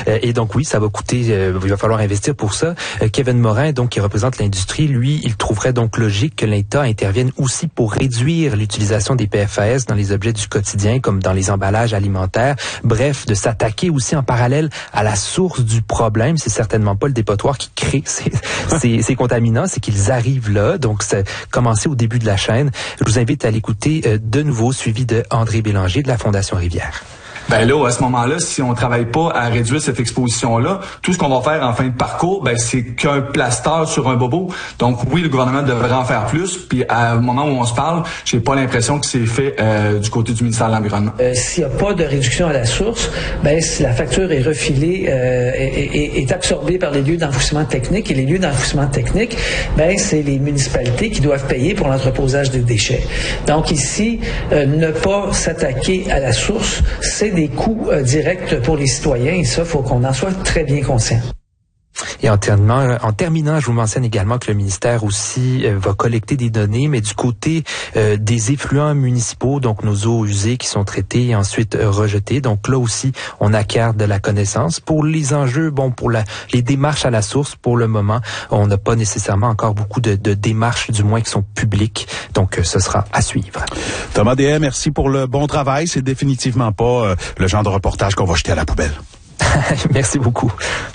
Et donc oui, ça va coûter, il va falloir investir pour ça. Kevin Morin, donc qui représente l'industrie, lui, il trouverait donc logique que l'État intervienne aussi pour réduire l'utilisation des PFAS dans les objets du quotidien, comme dans les emballages alimentaires. Bref, de s'attaquer aussi en parallèle à la source du problème. C'est certainement pas le dépotoir qui crée ces contaminants, c'est qu'ils arrivent là. Donc, c'est commencé au début de la chaîne. Je vous invite à l'écouter de nouveau, suivi de André Bélanger de la Fondation Rivière. Ben là, à ce moment-là, si on travaille pas à réduire cette exposition-là, tout ce qu'on va faire en fin de parcours, ben c'est qu'un plaster sur un bobo. Donc oui, le gouvernement devrait en faire plus. Puis à un moment où on se parle, j'ai pas l'impression que c'est fait du côté du ministère de l'Environnement. S'il n'y a pas de réduction à la source, ben si la facture est refilée, est absorbée par les lieux d'enfouissement technique, et les lieux d'enfouissement technique, ben c'est les municipalités qui doivent payer pour l'entreposage des déchets. Donc ici, ne pas s'attaquer à la source, c'est des coûts directs pour les citoyens, et ça, il faut qu'on en soit très bien conscient. Et en terminant, je vous mentionne également que le ministère aussi va collecter des données, mais du côté des effluents municipaux, donc nos eaux usées qui sont traitées et ensuite rejetées. Donc là aussi, on acquiert de la connaissance. Pour les enjeux, pour les démarches à la source, pour le moment, on n'a pas nécessairement encore beaucoup de démarches, du moins qui sont publiques. Donc ce sera à suivre. Thomas Deshaies, merci pour le bon travail. C'est définitivement pas le genre de reportage qu'on va jeter à la poubelle. Merci beaucoup.